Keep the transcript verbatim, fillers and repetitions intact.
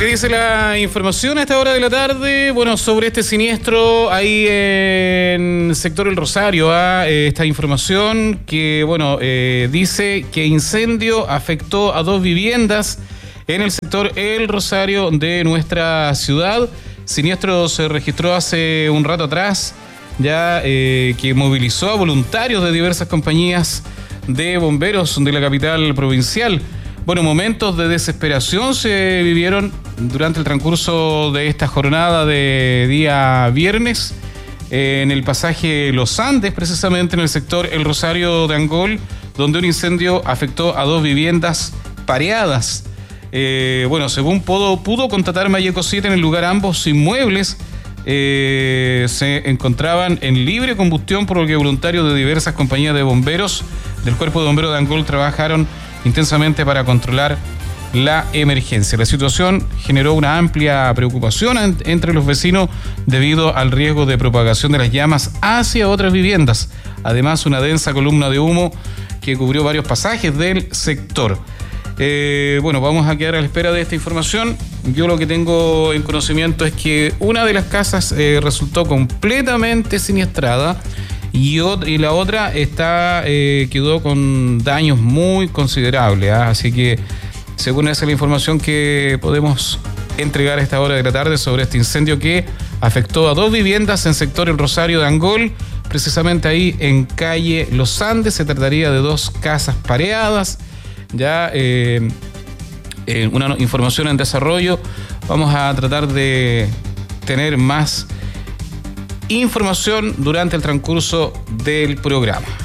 que dice la información a esta hora de la tarde, bueno, sobre este siniestro ahí en el sector El Rosario, ¿ah? Esta información que, bueno, eh, dice que incendio afectó a dos viviendas en el sector El Rosario de nuestra ciudad. Siniestro se registró hace un rato atrás, ya eh, que movilizó a voluntarios de diversas compañías de bomberos de la capital provincial. Bueno, momentos de desesperación se vivieron durante el transcurso de esta jornada de día viernes eh, en el pasaje Los Andes, precisamente en el sector El Rosario de Angol, donde un incendio afectó a dos viviendas pareadas. Eh, bueno, según pudo, pudo constatar Mayeco siete en el lugar, ambos inmuebles eh, se encontraban en libre combustión, por lo que voluntarios de diversas compañías de bomberos del Cuerpo de Bomberos de Angol trabajaron intensamente para controlar la emergencia. La situación generó una amplia preocupación entre los vecinos debido al riesgo de propagación de las llamas hacia otras viviendas. Además, una densa columna de humo que cubrió varios pasajes del sector. Eh, bueno, vamos a quedar a la espera de esta información. Yo lo que tengo en conocimiento es que una de las casas eh, resultó completamente siniestrada y, otra, y la otra está eh, quedó con daños muy considerables, ¿eh? Así que, según esa es la información que podemos entregar a esta hora de la tarde sobre este incendio que afectó a dos viviendas en sector El Rosario de Angol, precisamente ahí en calle Los Andes. Se trataría de dos casas pareadas. Ya eh, eh, una información en desarrollo. Vamos a tratar de tener más información durante el transcurso del programa.